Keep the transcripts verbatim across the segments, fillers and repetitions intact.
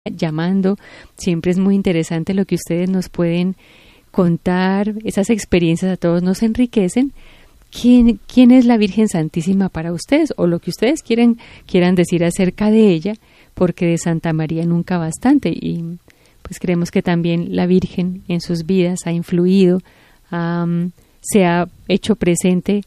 llamando. Siempre es muy interesante lo que ustedes nos pueden contar. Esas experiencias a todos nos enriquecen. ¿Quién, quién es la Virgen Santísima para ustedes? O lo que ustedes quieren, quieran decir acerca de ella, porque de Santa María nunca bastante. Y pues creemos que también la Virgen en sus vidas ha influido, um, se ha hecho presente,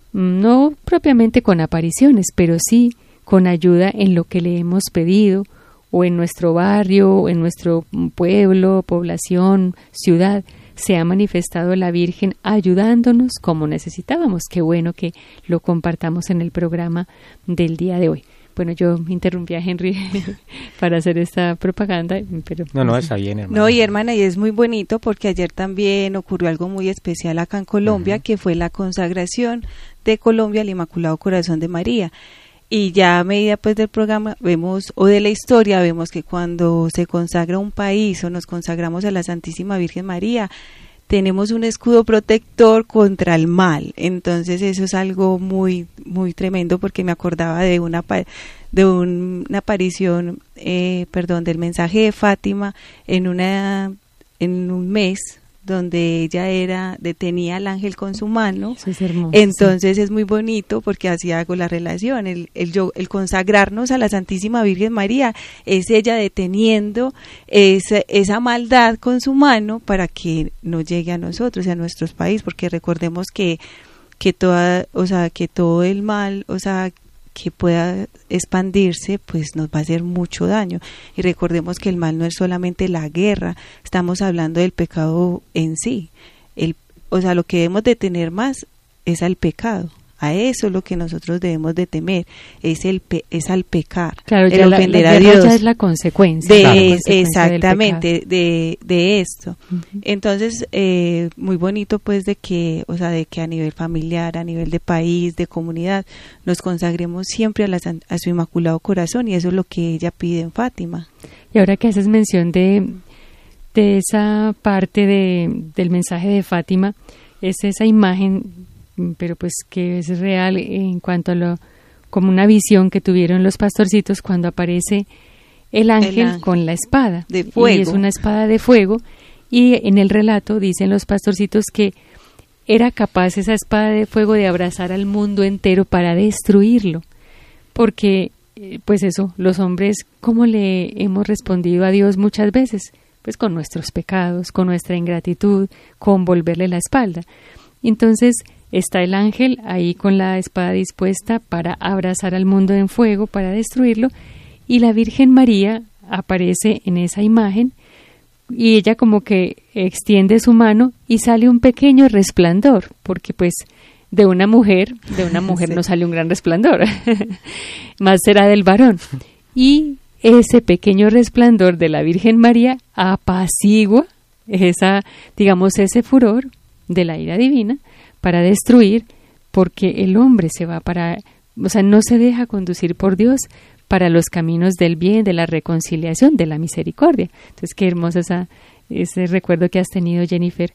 no propiamente con apariciones, pero sí con ayuda en lo que le hemos pedido, o en nuestro barrio, o en nuestro pueblo, población, ciudad. Se ha manifestado la Virgen ayudándonos como necesitábamos. Qué bueno que lo compartamos en el programa del día de hoy. Bueno, yo interrumpí a Henry para hacer esta propaganda, pero... No, no, está bien, hermana. No, y hermana, y es muy bonito porque ayer también ocurrió algo muy especial acá en Colombia, uh-huh. que fue la consagración de Colombia al Inmaculado Corazón de María. Y ya a medida pues del programa vemos, o de la historia, vemos que cuando se consagra un país o nos consagramos a la Santísima Virgen María, tenemos un escudo protector contra el mal. Entonces eso es algo muy muy tremendo, porque me acordaba de una de un, una aparición, eh, perdón, del mensaje de Fátima en una en un mes, donde ella era detenía al ángel con su mano. Eso es hermoso, entonces sí. Es muy bonito porque así hago la relación, el, el, yo, el consagrarnos a la Santísima Virgen María es ella deteniendo esa, esa maldad con su mano para que no llegue a nosotros y a nuestro país, porque recordemos que que toda, o sea, que todo el mal, o sea, que pueda expandirse, pues nos va a hacer mucho daño. Y recordemos que el mal no es solamente la guerra, estamos hablando del pecado en sí. El, o sea, lo que debemos de temer más es al pecado. A eso es lo que nosotros debemos de temer, es el pe, es al pecar, claro, el ya ofender la, la a Dios. Ya es la consecuencia. De, la consecuencia exactamente, de, de esto. Uh-huh. Entonces, eh, muy bonito pues de que, o sea, de que a nivel familiar, a nivel de país, de comunidad, nos consagremos siempre a, la, a su Inmaculado Corazón, y eso es lo que ella pide en Fátima. Y ahora que haces mención de, de esa parte de, del mensaje de Fátima, es esa imagen, pero pues que es real en cuanto a lo, como una visión que tuvieron los pastorcitos cuando aparece el ángel, el ángel con la espada de fuego. Y es una espada de fuego, y en el relato dicen los pastorcitos que era capaz esa espada de fuego de abrazar al mundo entero para destruirlo, porque pues eso, los hombres, ¿cómo le hemos respondido a Dios muchas veces? Pues con nuestros pecados, con nuestra ingratitud, con volverle la espalda. Entonces está el ángel ahí con la espada dispuesta para abrazar al mundo en fuego, para destruirlo, y la Virgen María aparece en esa imagen, y ella como que extiende su mano y sale un pequeño resplandor, porque pues de una mujer, de una mujer sí. no sale un gran resplandor, más será del varón, y ese pequeño resplandor de la Virgen María apacigua esa, digamos, ese furor de la ira divina para destruir, porque el hombre se va para, o sea, no se deja conducir por Dios para los caminos del bien, de la reconciliación, de la misericordia. Entonces, qué hermoso esa, ese recuerdo que has tenido, Jennifer.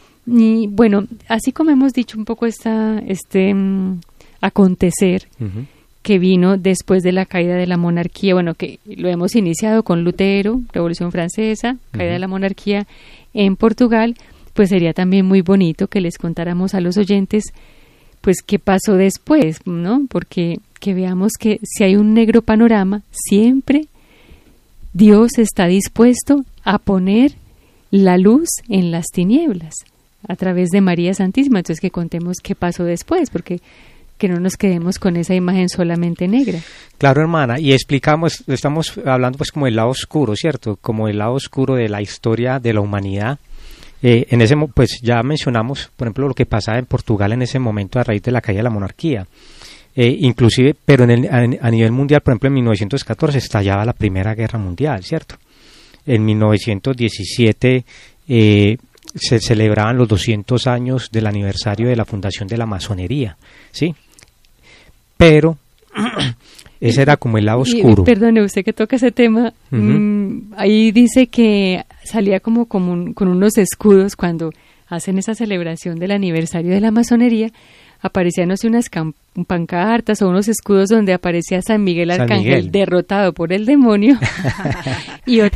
Y bueno, así como hemos dicho un poco esta, este um, acontecer uh-huh. que vino después de la caída de la monarquía, bueno, que lo hemos iniciado con Lutero, Revolución Francesa, caída uh-huh. de la monarquía en Portugal, pues sería también muy bonito que les contáramos a los oyentes pues qué pasó después, ¿no? Porque que veamos que si hay un negro panorama, siempre Dios está dispuesto a poner la luz en las tinieblas a través de María Santísima. Entonces que contemos qué pasó después, porque que no nos quedemos con esa imagen solamente negra. Claro, hermana, y explicamos, estamos hablando pues como el lado oscuro, ¿cierto? Como el lado oscuro de la historia de la humanidad. Eh, en ese pues ya mencionamos, por ejemplo, lo que pasaba en Portugal en ese momento a raíz de la caída de la monarquía. Eh, inclusive, pero en el, a, a nivel mundial, por ejemplo, en mil novecientos catorce estallaba la Primera Guerra Mundial, ¿cierto? En mil novecientos diecisiete eh, se celebraban los doscientos años del aniversario de la fundación de la masonería, ¿sí? Pero ese era como el lado oscuro. Y, perdone, usted que toca ese tema, uh-huh. mmm, ahí dice que salía como, como un, con unos escudos cuando hacen esa celebración del aniversario de la masonería. aparecían, no sé, unas pancartas o unos escudos donde aparecía San Miguel Arcángel, San Miguel, derrotado por el demonio, y otras